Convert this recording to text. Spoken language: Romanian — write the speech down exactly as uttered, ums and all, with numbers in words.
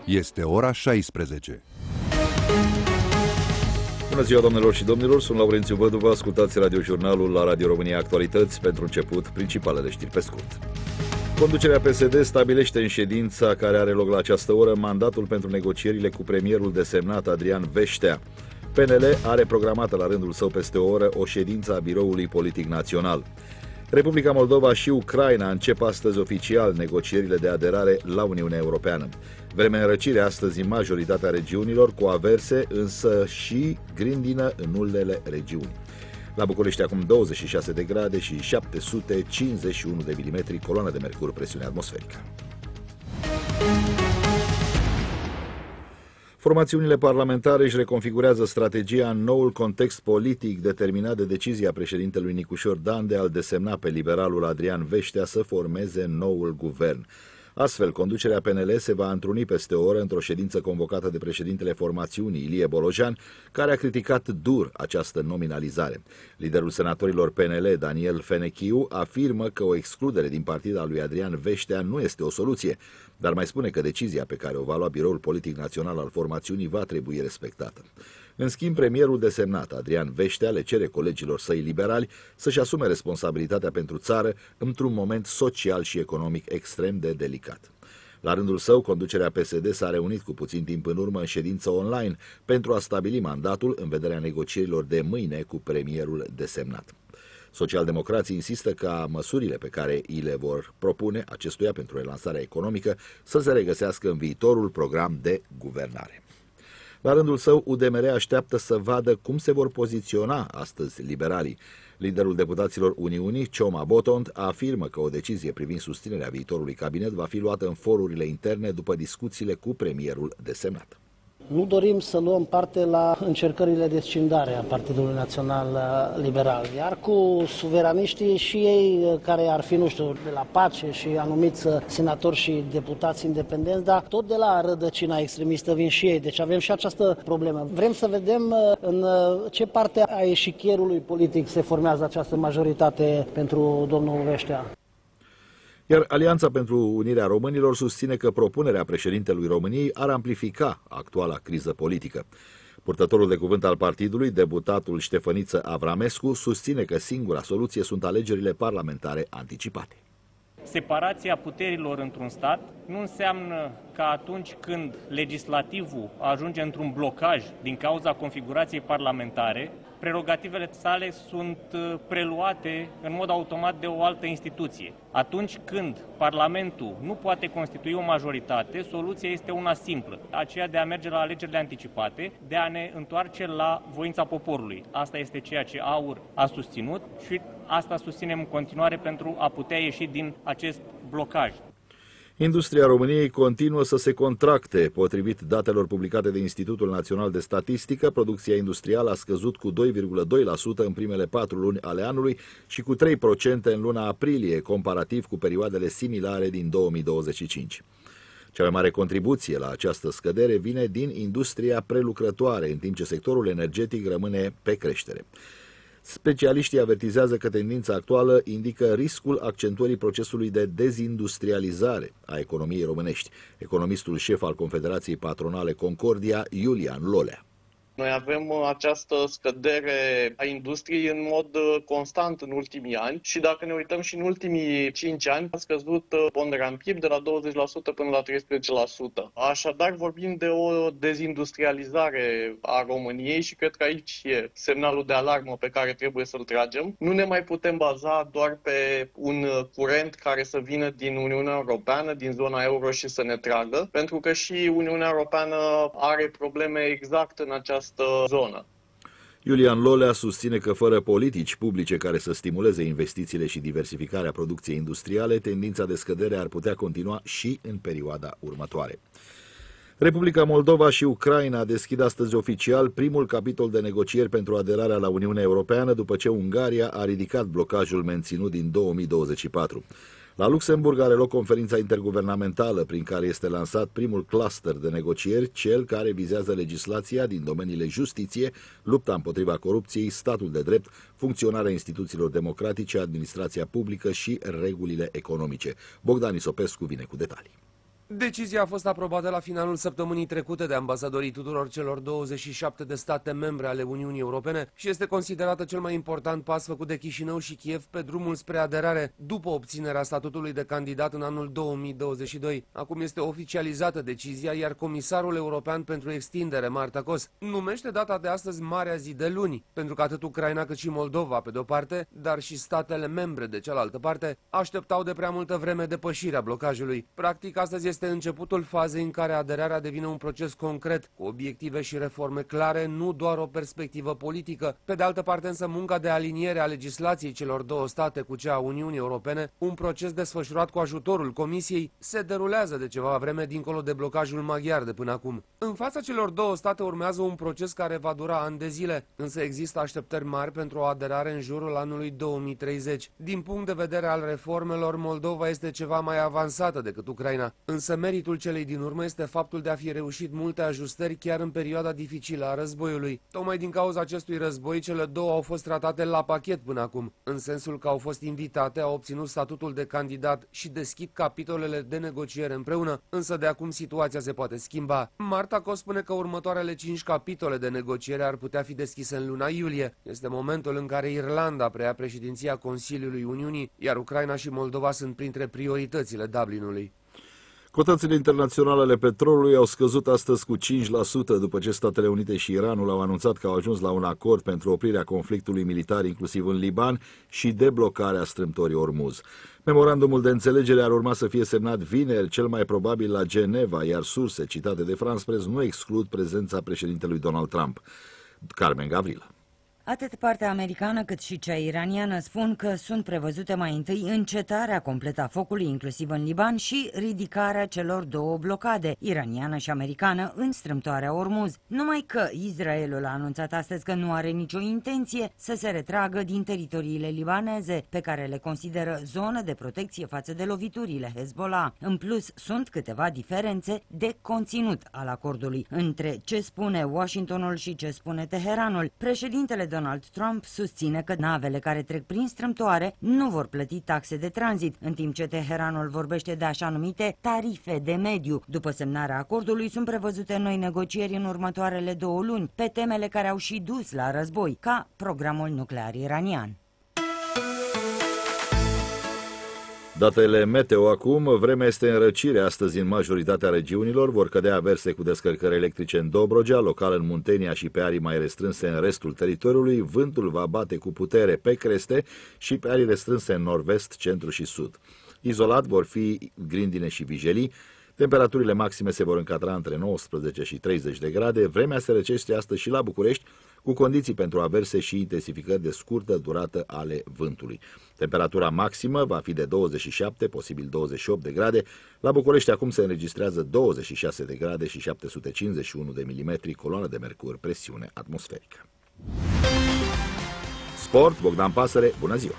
Este ora șaisprezece. Bună ziua, doamnelor și domnilor, sunt Laurențiu Vădu, vă ascultați radiojurnalul la Radio România Actualități. Pentru început, principalele știri pe scurt. Conducerea P S D stabilește în ședința care are loc la această oră mandatul pentru negocierile cu premierul desemnat Adrian Veștea. P N L are programată la rândul său peste o oră o ședință a Biroului Politic Național. Republica Moldova și Ucraina încep astăzi oficial negocierile de aderare la Uniunea Europeană. Vreme în răcire astăzi în majoritatea regiunilor, cu averse însă și grindină în unele regiuni. La București acum douăzeci și șase de grade și șapte sute cincizeci și unu de milimetri, coloană de mercur, presiune atmosferică. Formațiunile parlamentare își reconfigurează strategia în noul context politic determinat de decizia președintelui Nicușor Dan de a-l desemna pe liberalul Adrian Veștea să formeze noul guvern. Astfel, conducerea P N L se va întruni peste o oră într-o ședință convocată de președintele formațiunii, Ilie Bolojan, care a criticat dur această nominalizare. Liderul senatorilor P N L, Daniel Fenechiu, afirmă că o excludere din partida lui Adrian Veștea nu este o soluție, dar mai spune că decizia pe care o va lua Biroul Politic Național al formațiunii va trebui respectată. În schimb, premierul desemnat, Adrian Veștea, le cere colegilor săi liberali să-și asume responsabilitatea pentru țară într-un moment social și economic extrem de delicat. La rândul său, conducerea P S D s-a reunit cu puțin timp în urmă în ședință online pentru a stabili mandatul în vederea negocierilor de mâine cu premierul desemnat. Socialdemocrații insistă ca măsurile pe care îi le vor propune acestuia pentru relansarea economică să se regăsească în viitorul program de guvernare. La rândul său, U D M R așteaptă să vadă cum se vor poziționa astăzi liberalii. Liderul deputaților Uniunii, Cioma Botond, afirmă că o decizie privind susținerea viitorului cabinet va fi luată în forurile interne după discuțiile cu premierul desemnat. Nu dorim să luăm parte la încercările de scindare a Partidului Național Liberal, iar cu suveraniștii și ei care ar fi, nu știu, de la Pace și anumiți senatori și deputați independenți, dar tot de la rădăcina extremistă vin și ei, deci avem și această problemă. Vrem să vedem în ce parte a eșichierului politic se formează această majoritate pentru domnul Veștea. Iar Alianța pentru Unirea Românilor susține că propunerea președintelui României ar amplifica actuala criză politică. Purtătorul de cuvânt al partidului, deputatul Ștefăniță Avramescu, susține că singura soluție sunt alegerile parlamentare anticipate. Separația puterilor într-un stat nu înseamnă că atunci când legislativul ajunge într-un blocaj din cauza configurației parlamentare, prerogativele sale sunt preluate în mod automat de o altă instituție. Atunci când Parlamentul nu poate constitui o majoritate, soluția este una simplă, aceea de a merge la alegerile anticipate, de a ne întoarce la voința poporului. Asta este ceea ce AUR a susținut și asta susținem în continuare pentru a putea ieși din acest blocaj. Industria României continuă să se contracte. Potrivit datelor publicate de Institutul Național de Statistică, producția industrială a scăzut cu doi virgulă doi la sută în primele patru luni ale anului și cu trei la sută în luna aprilie, comparativ cu perioadele similare din două mii douăzeci și cinci. Cea mai mare contribuție la această scădere vine din industria prelucrătoare, în timp ce sectorul energetic rămâne pe creștere. Specialiștii avertizează că tendința actuală indică riscul accentuării procesului de dezindustrializare a economiei românești. Economistul șef al Confederației Patronale Concordia, Iulian Lolea. Noi avem această scădere a industriei în mod constant în ultimii ani și dacă ne uităm și în ultimii cinci ani a scăzut ponderea în P I B de la douăzeci la sută până la treisprezece la sută. Așadar vorbim de o dezindustrializare a României și cred că aici e semnalul de alarmă pe care trebuie să-l tragem. Nu ne mai putem baza doar pe un curent care să vină din Uniunea Europeană, din zona euro și să ne tragă, pentru că și Uniunea Europeană are probleme exact în această zonă. Iulian Lolea susține că fără politici publice care să stimuleze investițiile și diversificarea producției industriale, tendința de scădere ar putea continua și în perioada următoare. Republica Moldova și Ucraina deschid astăzi oficial primul capitol de negocieri pentru aderarea la Uniunea Europeană după ce Ungaria a ridicat blocajul menținut din două mii douăzeci și patru. La Luxemburg are loc conferința interguvernamentală prin care este lansat primul cluster de negocieri, cel care vizează legislația din domeniile justiție, lupta împotriva corupției, statul de drept, funcționarea instituțiilor democratice, administrația publică și regulile economice. Bogdan Isopescu vine cu detalii. Decizia a fost aprobată la finalul săptămânii trecute de ambasadorii tuturor celor douăzeci și șapte de state membre ale Uniunii Europene și este considerată cel mai important pas făcut de Chișinău și Kiev pe drumul spre aderare după obținerea statutului de candidat în anul două mii douăzeci și doi. Acum este oficializată decizia, iar comisarul european pentru extindere, Marta Kos, numește data de astăzi Marea Zi de luni, pentru că atât Ucraina cât și Moldova pe de-o parte, dar și statele membre de cealaltă parte, așteptau de prea multă vreme depășirea blocajului. Practic, astăzi este începutul fazei în care aderarea devine un proces concret, cu obiective și reforme clare, nu doar o perspectivă politică. Pe de altă parte însă munca de aliniere a legislației celor două state cu cea a Uniunii Europene, un proces desfășurat cu ajutorul Comisiei, se derulează de ceva vreme dincolo de blocajul maghiar de până acum. În fața celor două state urmează un proces care va dura ani de zile, însă există așteptări mari pentru o aderare în jurul anului două mii treizeci. Din punct de vedere al reformelor, Moldova este ceva mai avansată decât Ucraina, însă meritul celei din urmă este faptul de a fi reușit multe ajustări chiar în perioada dificilă a războiului. Tocmai din cauza acestui război, cele două au fost tratate la pachet până acum, în sensul că au fost invitate, au obținut statutul de candidat și deschid capitolele de negociere împreună, însă de acum situația se poate schimba. Marta Kos spune că următoarele cinci capitole de negociere ar putea fi deschise în luna iulie. Este momentul în care Irlanda preia președinția Consiliului Uniunii, iar Ucraina și Moldova sunt printre prioritățile Dublinului. Cotațiile internaționale ale petrolului au scăzut astăzi cu cinci la sută după ce Statele Unite și Iranul au anunțat că au ajuns la un acord pentru oprirea conflictului militar inclusiv în Liban și deblocarea strâmtorii Ormuz. Memorandumul de înțelegere ar urma să fie semnat vineri, cel mai probabil la Geneva, iar surse citate de France Press nu exclud prezența președintelui Donald Trump. Carmen Gavrila. Atât partea americană cât și cea iraniană spun că sunt prevăzute mai întâi încetarea completă a focului, inclusiv în Liban, și ridicarea celor două blocade, iraniană și americană, în strâmtoarea Ormuz. Numai că Israelul a anunțat astăzi că nu are nicio intenție să se retragă din teritoriile libaneze, pe care le consideră zonă de protecție față de loviturile Hezbollah. În plus, sunt câteva diferențe de conținut al acordului între ce spune Washingtonul și ce spune Teheranul. Președintele Donald Trump susține că navele care trec prin strâmtoare nu vor plăti taxe de tranzit, în timp ce Teheranul vorbește de așa numite tarife de mediu. După semnarea acordului sunt prevăzute noi negocieri în următoarele două luni pe temele care au și dus la război, ca programul nuclear iranian. Datele meteo acum, vremea este în răcire astăzi în majoritatea regiunilor, vor cădea averse cu descărcări electrice în Dobrogea, local în Muntenia și pe arii mai restrânse în restul teritoriului, vântul va bate cu putere pe creste și pe arii restrânse în nord-vest, centru și sud. Izolat vor fi grindine și vijelii. Temperaturile maxime se vor încadra între nouăsprezece și treizeci de grade, vremea se răcește astăzi și la București, cu condiții pentru averse și intensificări de scurtă durată ale vântului. Temperatura maximă va fi de douăzeci și șapte, posibil douăzeci și opt de grade. La București acum se înregistrează douăzeci și șase de grade și șapte sute cincizeci și unu de milimetri, coloană de mercur, presiune atmosferică. Sport, Bogdan Pasăre, bună ziua!